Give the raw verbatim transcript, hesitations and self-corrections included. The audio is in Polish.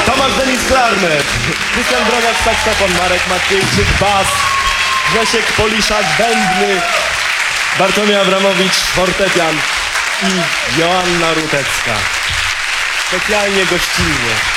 Tomasz Denis klarnet, Krystian Drobiak saksofon, Marek Maciejczyk bas, Grzesiek Poliszak bębny, Bartłomiej Abramowicz fortepian i Joanna Rutecka. Specjalnie gościnnie.